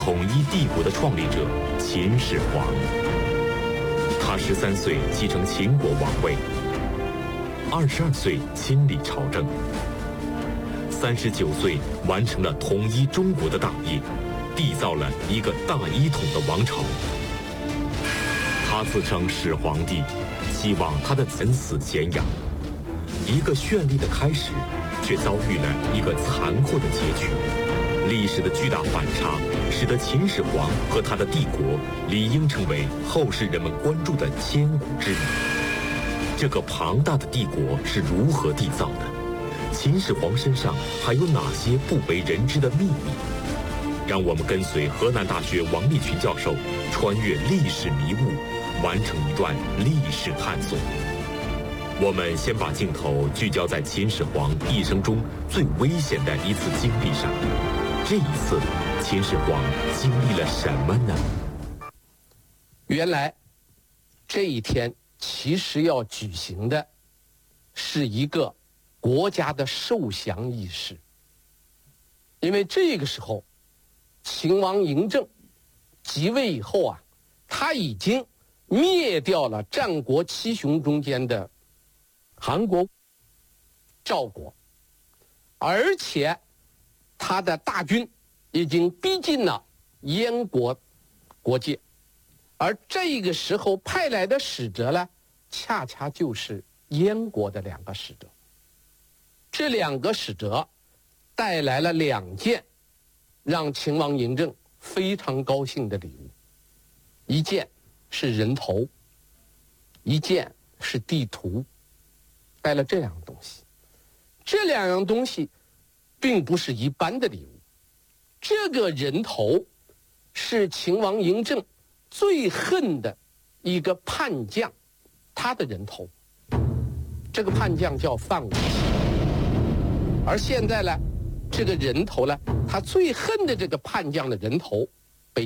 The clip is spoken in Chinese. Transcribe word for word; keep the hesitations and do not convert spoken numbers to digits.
统一帝国的创立者秦始皇。他十三岁继承秦国王位，二十二岁亲理朝政，三十九岁完成了统一中国的大业，缔造了一个大一统的王朝。他自称始皇帝，希望他的子嗣咸阳。一个绚丽的开始，却遭遇了一个残酷的结局。历史的巨大反差，使得秦始皇和他的帝国理应成为后世人们关注的千古之谜。这个庞大的帝国是如何缔造的？秦始皇身上还有哪些不为人知的秘密？让我们跟随河南大学王立群教授，穿越历史迷雾，完成一段历史探索。我们先把镜头聚焦在秦始皇一生中最危险的一次经历上。这一次，秦始皇经历了什么呢？ 原来，这一天其实要举行的是一个国家的受降仪式，因为这个时候，秦王嬴政即位以后啊，他已经灭掉了战国七雄中间的韩国、赵国，而且他的大军已经逼近了燕国国界，而这个时候派来的使者呢，恰恰就是燕国的两个使者。这两个使者带来了两件让秦王嬴政非常高兴的礼物，一件是人头，一件是地图，带了这两样东西。这两样东西并不是一般的礼物，这个人头是秦王嬴政最恨的一个叛将，他的人头。这个叛将叫范无忌，而现在呢，这个人头呢，他最恨的这个叛将的人头